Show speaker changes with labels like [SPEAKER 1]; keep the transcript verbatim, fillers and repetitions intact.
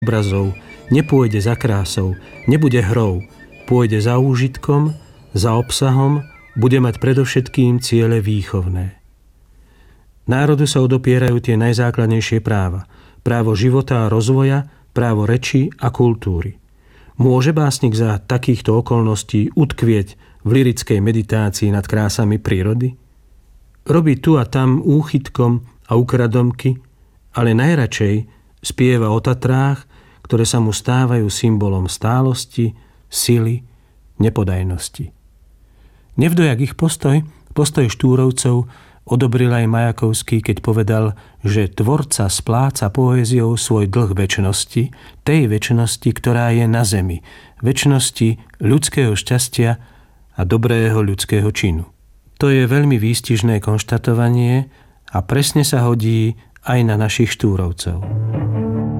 [SPEAKER 1] obrazov, nepôjde za krásou, nebude hrou, pôjde za úžitkom, za obsahom, bude mať predovšetkým ciele výchovné. Národu sa odopierajú tie najzákladnejšie práva. Právo života a rozvoja, právo reči a kultúry. Môže básnik za takýchto okolností utkvieť v lyrickej meditácii nad krásami prírody? Robí tu a tam úchytkom a ukradomky, ale najradšej spieva o Tatrách, ktoré sa mu stávajú symbolom stálosti, sily, nepodajnosti. Nevdojak ich postoj, postoj Štúrovcov odobril aj Majakovský, keď povedal, že tvorca spláca poéziou svoj dlh večnosti, tej večnosti, ktorá je na zemi, večnosti ľudského šťastia a dobrého ľudského činu. To je veľmi výstižné konštatovanie a presne sa hodí aj na našich Štúrovcov.